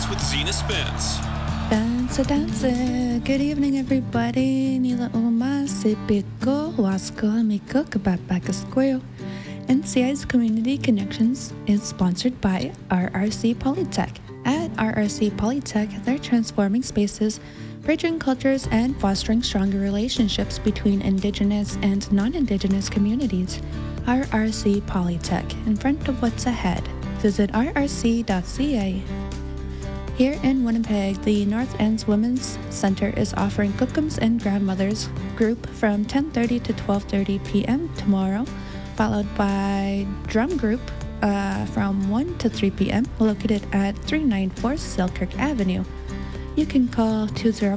Events with Zena Spence. Dance. Good evening, everybody. Nila uma sipiko wasko miko kabapakasqueo. NCI's Community Connections is sponsored by RRC Polytech. At RRC Polytech, they're transforming spaces, bridging cultures, and fostering stronger relationships between Indigenous and non-Indigenous communities. RRC Polytech, in front of what's ahead. Visit rrc.ca. Here in Winnipeg, the North End's Women's Center is offering Cookums and Grandmothers group from 10:30 to 12:30 p.m. tomorrow, followed by drum group from 1 to 3 p.m. located at 394 Selkirk Avenue. You can call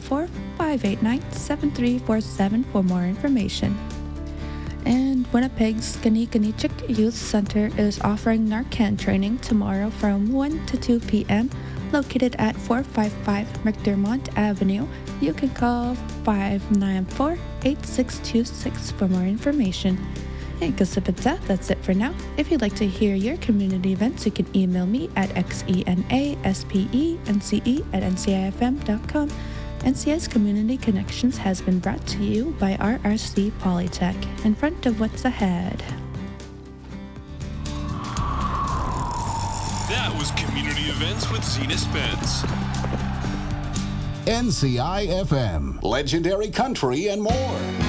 204-589-7347 for more information. And Winnipeg's Kanichik Youth Center is offering Narcan training tomorrow from 1 to 2 p.m. located at 455 McDermott Avenue. You can call 594-8626 for more information. And Kasipita, that's it for now. If you'd like to hear your community events, you can email me at xenaspence@ncifm.com. NCI's Community Connections has been brought to you by RRC Polytech, in front of what's ahead. That was Community Events with Zena Spence. NCIFM, legendary country and more.